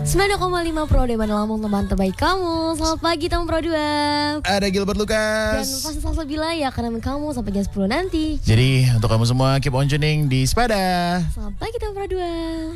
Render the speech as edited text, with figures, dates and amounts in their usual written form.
92,5 Pro Deman Lampung, teman terbaik kamu. Selamat pagi teman Pro 2. Ada Gilbert Lucas. Dan Fase Salsabila ya, karena kamu sampai jam 10 nanti. Jadi untuk kamu semua keep on tuning di Sepada. Selamat pagi teman Pro 2.